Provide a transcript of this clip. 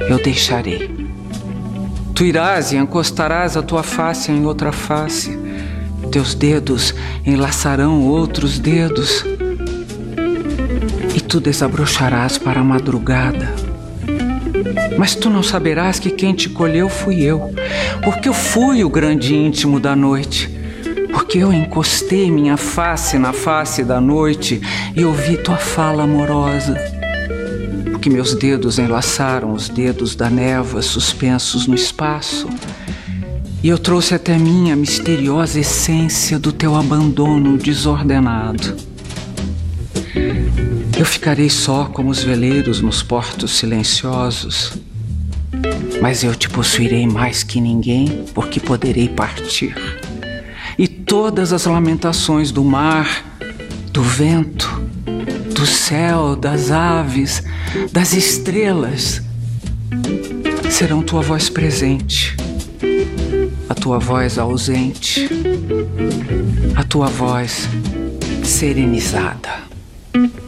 eu deixarei. Tu irás e encostarás a tua face em outra face. Teus dedos enlaçarão outros dedos. E tu desabrocharás para a madrugada. Mas tu não saberás que quem te colheu fui eu, porque eu fui o grande íntimo da noite, porque eu encostei minha face na face da noite e ouvi tua fala amorosa, porque meus dedos enlaçaram os dedos da névoa suspensos no espaço, e eu trouxe até mim a misteriosa essência do teu abandono desordenado. Eu ficarei só como os veleiros nos portos silenciosos, mas eu te possuirei mais que ninguém, porque poderei partir. E todas as lamentações do mar, do vento, do céu, das aves, das estrelas, serão tua voz presente, a tua voz ausente, a tua voz serenizada.